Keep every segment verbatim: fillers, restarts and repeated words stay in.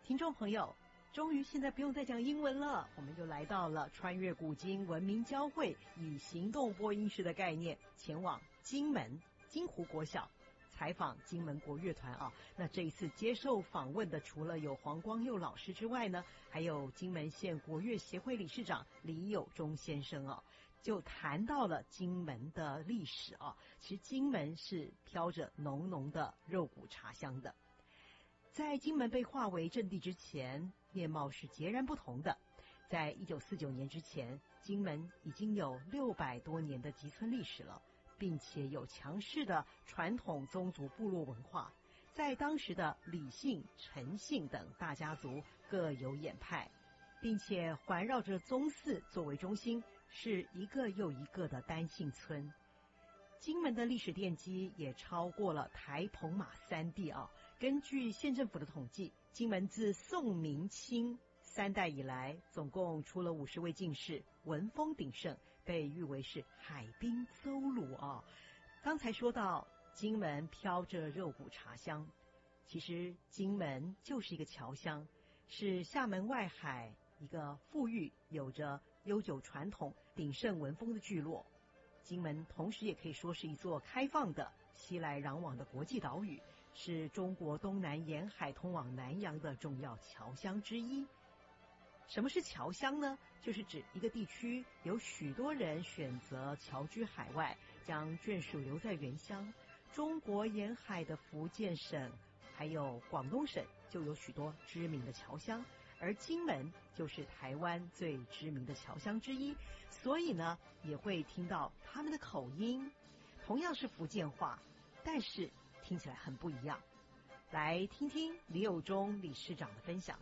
听众朋友，终于现在不用再讲英文了，我们就来到了穿越古今文明交汇，以行动播音室的概念前往金门金湖国小采访金门国乐团啊。那这一次接受访问的除了有黄光佑老师之外呢，还有金门县国乐协会理事长李友忠先生啊，就谈到了金门的历史啊。其实金门是飘着浓浓的肉骨茶香的。在金门被划为阵地之前，面貌是截然不同的。在一九四九年之前，金门已经有六百多年的集村历史了，并且有强势的传统宗族部落文化。在当时的李姓、陈姓等大家族各有眼派，并且环绕着宗祠作为中心，是一个又一个的单姓村。金门的历史奠基也超过了台澎马三地啊。根据县政府的统计，金门自宋明清三代以来，总共出了五十位进士，文风鼎盛，被誉为是海滨邹鲁啊。刚才说到金门飘着肉骨茶香，其实金门就是一个侨乡，是厦门外海一个富裕、有着悠久传统、鼎盛文风的聚落。金门同时也可以说是一座开放的熙来攘往的国际岛屿，是中国东南沿海通往南洋的重要侨乡之一。什么是侨乡呢？就是指一个地区有许多人选择侨居海外，将眷属留在原乡。中国沿海的福建省还有广东省就有许多知名的侨乡，而金门就是台湾最知名的侨乡之一，所以呢也会听到他们的口音，同样是福建话，但是听起来很不一样。来听听李友忠理事长的分享。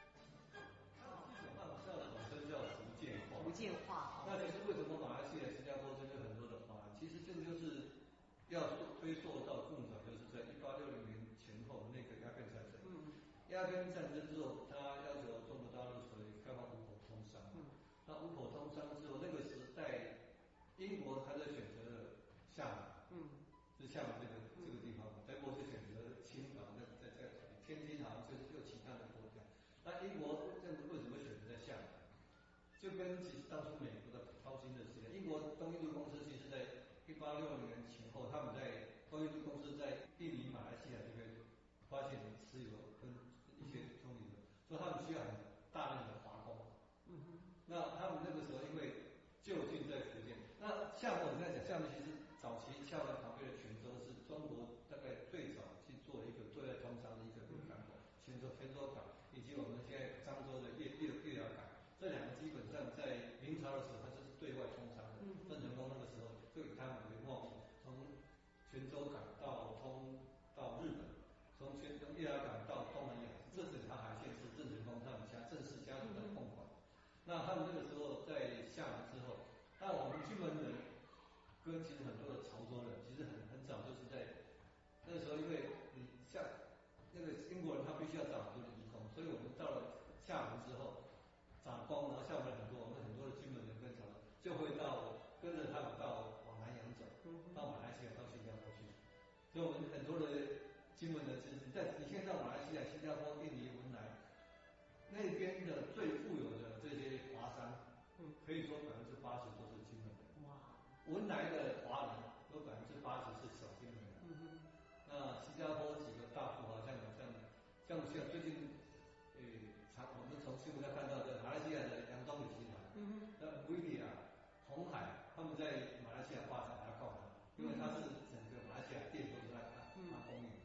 福建话，那其实为什么马来西亚、新加坡这边很多的华人？其实这个就是要推溯到更早，就是在一八六零年前后那个鸦片战争。嗯，鸦片战争之后，他要求中国大陆所以开放五口通商。嗯，那五口通商之后，那个时代英国他在选择了厦门。嗯。是厦门这个这个地方，德国是选择青岛，那在在天津好像就是有其他的国家。那英国政府为什么选择在厦门？就跟其实当初美国的掏心的事情，英国东印度公司其实在一八六零年前后，他们在东印度公司在印尼、马来西亚这边发现石油跟一些东西，所以他们需要很大量的华工。嗯哼。那他们那个时候因为就近在福建，那厦门我们在讲，厦门其实早期厦门旁边的泉州是中国大概最早去做一个对外通商的一个港口，泉州泉州港以及我们现在漳州的粤粤粤寮港。这两个基本上在明朝的时候，它就是对外通商的。郑成功那个时候就以他们为贸易，从泉州港到通到日本，从泉州粤寮港到东南亚，这整条海线是郑成功他们家郑氏家族的控管。那他们那个时候在厦门之后，那我们金门人跟其实很多的潮州人，其实很很早就是在那个时候，因为你像那个英国人他必须要找很多的移工，所以我们到了厦门之后。找工，然后厦门很多，我们很多的金门人跟潮州就会到跟着他们到往南洋走，到马来西亚、到新加坡去。所以我们很多的金门人，其实在你现在到马来西亚、新加坡、印尼、文莱那边的最富有的这些华商，嗯，可以说百分之八十都是金门人。哇！文莱的华人有百分之八十是小金门人。嗯哼。那新加坡几个大富豪，像像像像最近。呃，常我们从新闻上看到的马来西亚的杨宗纬集团，嗯哼，那威利啊、鸿海，他们在马来西亚发展还要靠他，因为他是整个马来西亚店都是他他他供应的。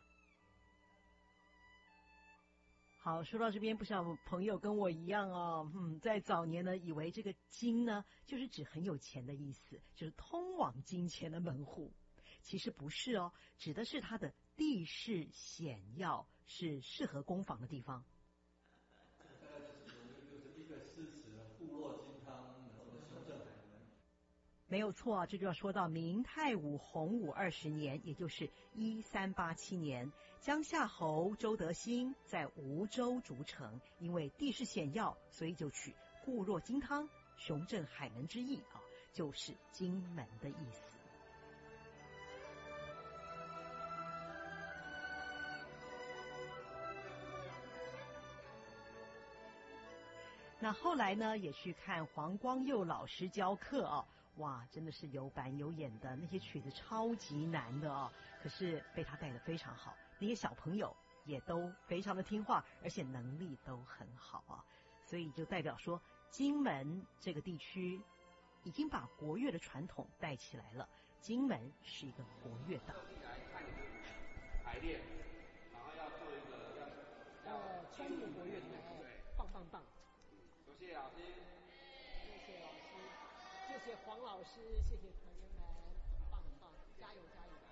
好，说到这边，不少朋友跟我一样哦，嗯，在早年呢，以为这个金呢，就是指很有钱的意思，就是通往金钱的门户。其实不是哦，指的是它的地势险要，是适合攻防的地方。 大概就是就是一个诗词部落金汤，然后修正海门。 没有错啊，这就要说到明太武洪武二十年，也就是一三八七年，江夏侯周德兴在梧州筑城，因为地势险要，所以就取固若金汤、雄镇海门之意啊，就是金门的意思。 那后来呢，也去看黄光佑老师教课哦，哇，真的是有板有眼的，那些曲子超级难的哦，可是被他带得非常好，那些小朋友也都非常的听话，而且能力都很好啊，所以就代表说，金门这个地区已经把国乐的传统带起来了。金门是一个国乐岛。 排练，然后要做一个要呃专业国乐团，棒棒棒。 谢谢老师， 谢谢老师，谢谢黄老师，谢谢团员们，很棒很棒，加油加油！